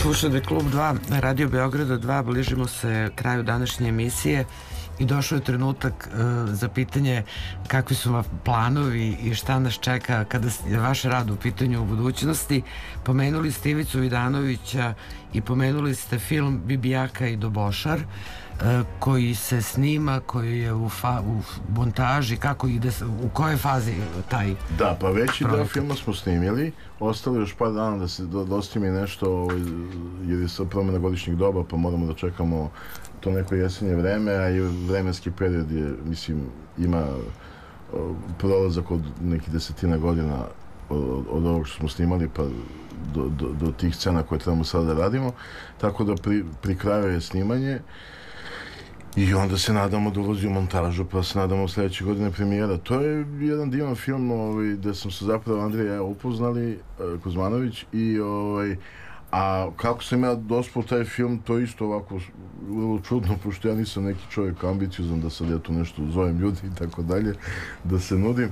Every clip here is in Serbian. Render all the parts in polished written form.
Slušate Klub 2, Radio Beograda 2, bližimo se kraju današnje emisije i došao je trenutak za pitanje kakvi su vam planovi i šta nas čeka kada je vaš rad u pitanju u budućnosti. Pomenuli ste Ivicu Vidanovića i pomenuli ste film Bibijaka i Dobošar koji se snima, koji je u montaži, kako ide, u kojoj fazi taj Da, pa veći deo filma smo snimili, ostalo još par dana da se dostimi nešto, jer je sad promena godišnjih doba, pa moramo da čekamo to neko jesenje vreme, a i vremenski period je, mislim, ima prolazak od nekih 10 godina od ovog što smo snimali pa do tih scena koje trebamo sada da radimo, tako da pri kraju je snimanje i onda se nadamo da ulazi u montažu, pa se nadamo sljedeće godine premijera. To je jedan divan film gde sam se zapravo Andrija i ja upoznali, Kuzmanović, i a kako sam ja dospao taj film, to isto ovako vrlo čudno, pošto ja nisam neki čovjek ambiciozan da sad ja tu nešto zovem ljudi i tako dalje, da se nudim.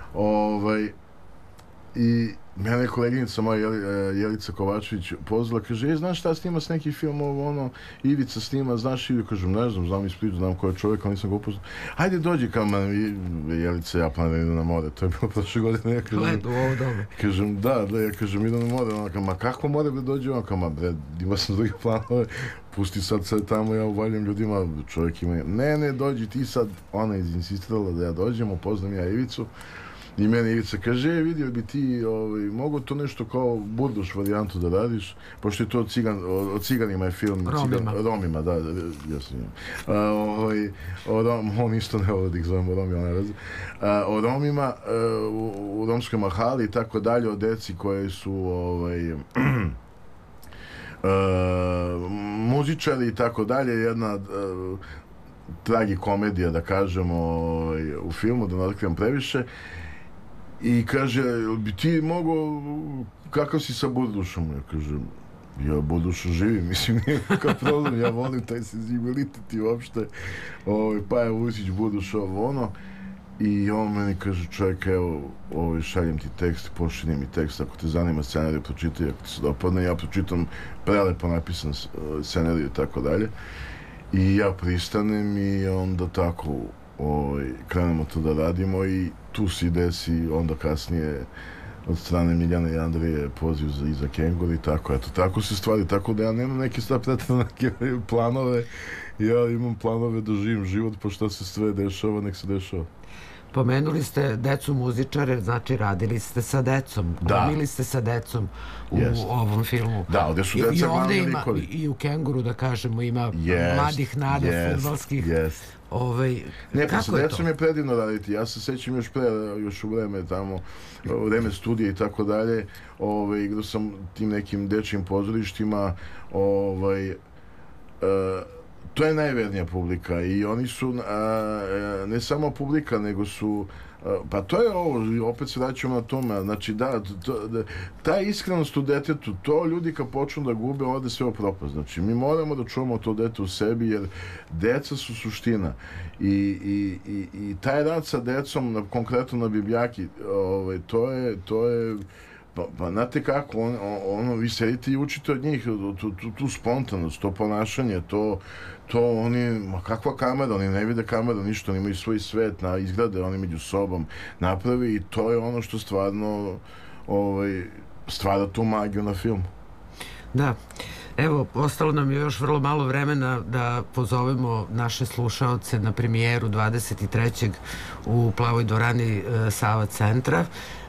I mene koleginica moja Jelica Kovačević pozvala, kaže, znaš šta snima s neki film, Ivica snima, znaš, i kažem, ne znam iz Splitu, znam ko je čovjek, ali nisam ga upoznao. Hajde dođi kao mene, Jelica, ja planiram idem na more, to je bilo prošle godine, ja kažem, ja kažem, idem na more, ona kao, ma kako more bre dođe, ona kao, ma bre, ima sam druge planove, pusti sad tamo, ja uvaljam ljudima, čovjek ima, ne, dođi ti sad, ona je insistirala da ja dođem, upoznam ja Ivicu. I meni Ivica kaže, vidio bi ti mogu to nešto kao burduš varijantu da radiš, pošto je to o ciganima je film. Romima, da, jasno. On isto ne voli da ih zovemo Romima, ne razi. O Romima, u romskoj mahali i tako dalje, o deci koje su muzičari i tako dalje, jedna tragikomedija, da kažemo, u filmu, da ne otkrivam previše. I kaže, bi ti mogao, kakav si sa Burdušom? Ja kažem, ja Burdušom živim, mislim, nije nekakav problem, ja volim taj senzibilitet i uopšte, Paja Vusić, Burdušov, i on meni kaže, čovjek, evo, šaljem ti tekst, pošalji mi tekst, ako te zanima scenarij, pročitaj, ako ti se dopadne, ja pročitam prelepo napisan scenarij i tako dalje, i ja pristanem i onda tako krenemo to da radimo i tu se desi onda kasnije od strane Miljana i Andrije poziv za Kengur i tako, eto, tako se stvari, tako da ja nemam neke neke planove, ja imam planove da živim život, pa šta se sve dešava, nek se dešava. Pomenuli ste decu muzičare, znači radili ste sa decom, glumili ste sa decom u ovom filmu. Da, ovdje su deca glavni likovi. I u Kenguru, da kažemo, ima mladih nada, fudbalskih. Ne, pa sa decom je predivno raditi. Ja se sećam još u vreme tamo, vreme studije i tako dalje, igrao sam tim nekim dečjim pozorištima, to je najvernija publika i oni su ne samo publika, nego su pa to je ovo, opet se vraćamo na tome, znači ta iskrenost u detetu, to ljudi kad počnu da gube, ode sve u propast. Znači mi moramo da čuvamo to dete u sebi, jer deca su suština i taj rad sa decom, konkretno na Bibijaki, to je pa znate kako, vi sedite i učite od njih tu spontanost, to ponašanje, to oni, kakva kamera, oni ne vide kameru, ništa, oni imaju svoj svet, izgrade oni među sobom napravi i to je ono što stvarno stvara tu magiju na filmu. Da, evo, ostalo nam je još vrlo malo vremena da pozovemo naše slušaoce na premijeru 23. u Plavoj dvorani Sava centra.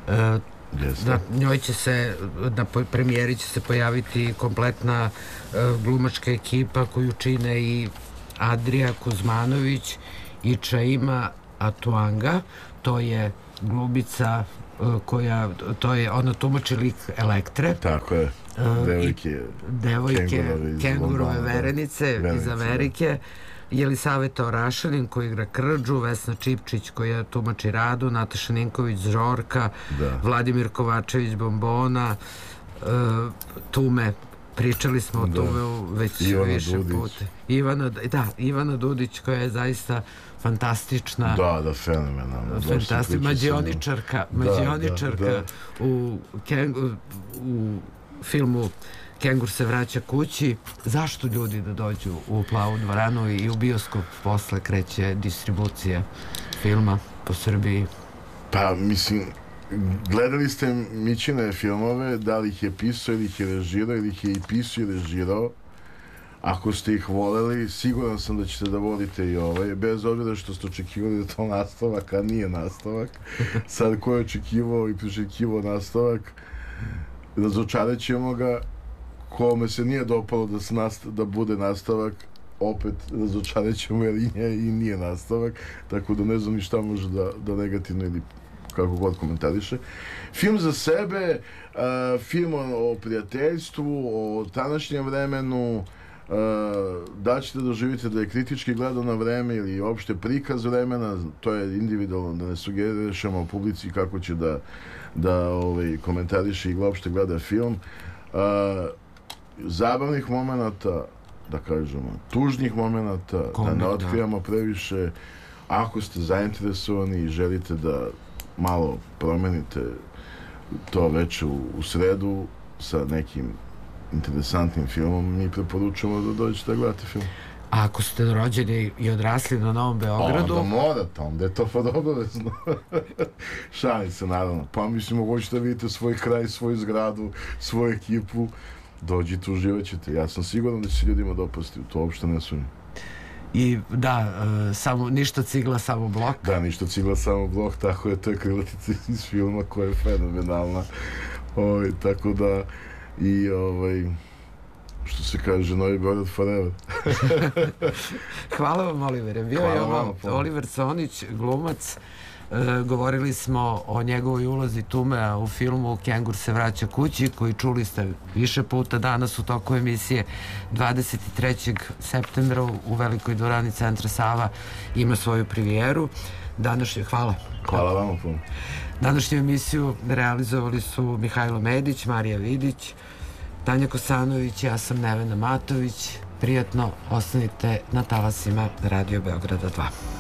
Na premijeri će se pojaviti kompletna glumačka ekipa koju čine i Adrija Kuzmanović i Čaima Atuanga, to je glumica to je, ona tumači lik Elektre. Tako je, devojke Kengurove Verenice iz Amerike, Jelisaveta Orašanin koji igra Krđu, Vesna Čipčić koja tumači Radu, Nataša Ninković Žorka, Vladimir Kovačević Bombona, Tume, pričali smo o Tume već više puta. Ivana Dudić koja je zaista fantastična. Da, fenomenalna. Mađioničarka u filmu Kengur se vraća kući. Zašto ljudi da dođu u Plavu dvoranu i u bioskop posle kreće distribucija filma po Srbiji? Pa, mislim, gledali ste Mićine filmove, da li ih je pisao ili ih je režirao, ili ih je i pisao i režirao. Ako ste ih voleli, siguran sam da ćete da volite i ovaj, bez obzira što ste očekivali da to nastavak, a nije nastavak. Sad ko je očekivao i priželjkivao nastavak, razočarat ćemo ga. Kome se nije dopalo da bude nastavak, opet razočarat ćemo jer i nije nastavak, tako da ne znam ni šta može da negativno ili kako god komentariše. Film za sebe, film o prijateljstvu, o današnjem vremenu, da ćete doživite da je kritički gledao na vreme ili opšte prikaz vremena, to je individualno, da ne sugerišemo publici kako će da komentariše i uopšte gleda film. Zabavnih momenata, da kažemo, tužnih momenata, da ne otkrivamo previše. Ako ste zainteresovani i želite da malo promenite to veče u sredu sa nekim interesantnim filmom, mi preporučujemo da dođete da gledate film. A ako ste rođeni i odrasli na Novom Beogradu? Onda morate, onda je to pod obavezno. Šalim se, naravno. Pa mislim, moguće da vidite svoj kraj, svoju zgradu, svoju ekipu. Dođite, uživat ćete. Ja sam siguran da će se ljudima dopasti, to uopšte ne sumnjam. I da, samo ništa cigla, samo blok. Da, ništa cigla, samo blok, tako je, to je krilatica iz filma koja je fenomenalna. Tako da, i što se kaže, Novi Beograd forever. Hvala vam, Olivere. Bio je Oliver Conić, glumac. Govorili smo o njegovoj ulozi Tumea u filmu Kengur se vraća kući, koji čuli ste više puta danas u toku emisije. 23. septembra u Velikoj dvorani Centra Sava ima svoju premijeru. Hvala vam puno. Današnju emisiju realizovali su Mihajlo Medić, Marija Vidić, Tanja Kosanović, ja sam Nevena Matović. Prijatno, ostanite na talasima Radio Beograda 2.